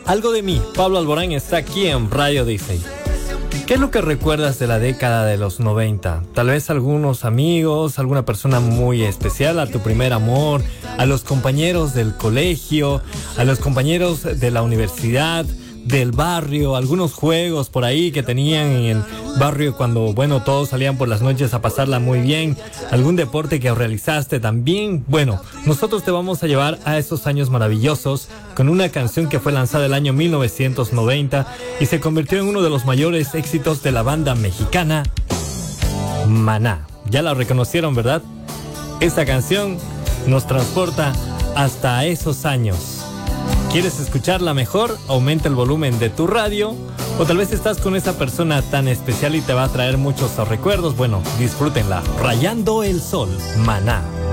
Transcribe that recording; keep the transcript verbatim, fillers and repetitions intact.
Algo de mí, Pablo Alborán está aquí en Radio Disney. ¿Qué es lo que recuerdas de la década de los noventa? Tal vez algunos amigos, alguna persona muy especial, a tu primer amor, a los compañeros del colegio, a los compañeros de la universidad, del barrio, algunos juegos por ahí que tenían en el barrio cuando, bueno, todos salían por las noches a pasarla muy bien, algún deporte que realizaste también. Bueno, nosotros te vamos a llevar a esos años maravillosos con una canción que fue lanzada el año mil novecientos noventa y se convirtió en uno de los mayores éxitos de la banda mexicana Maná. Ya la reconocieron, ¿verdad? Esta canción nos transporta hasta esos años. ¿Quieres escucharla mejor? Aumenta el volumen de tu radio. O tal vez estás con esa persona tan especial y te va a traer muchos recuerdos. Bueno, disfrútenla. Rayando el sol, Maná.